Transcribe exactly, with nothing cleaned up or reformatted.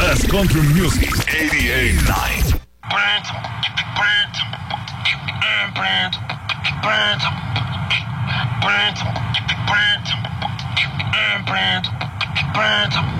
Best country music, eighty-eight point nine. Brand, brand, and brand, brand, brand, brand, and brand, brand.